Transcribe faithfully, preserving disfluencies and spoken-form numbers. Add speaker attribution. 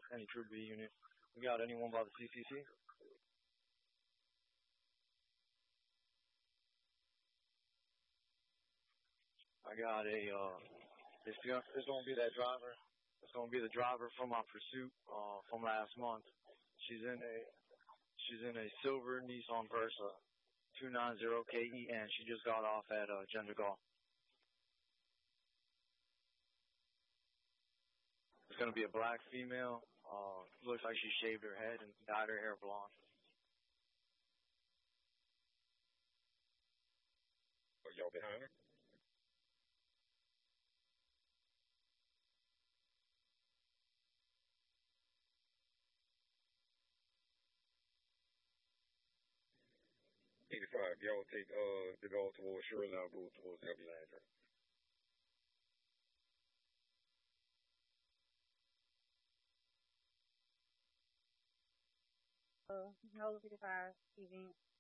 Speaker 1: any Troop B unit. We got anyone by the C C C? I got a. Uh, it's gonna, it's gonna be that driver. It's gonna be the driver from my pursuit uh, from last month. She's in a she's in a silver Nissan Versa, two nine zero K E N. She just got off at uh, Gender Golf. It's gonna be a black female. Uh, looks like she shaved her head and dyed her hair blonde.
Speaker 2: Are y'all behind her? eighty-five. Y'all take uh the goal towards Shirley. I'll go towards L B Landry.
Speaker 3: Uh, Hello, fifty-five, T V.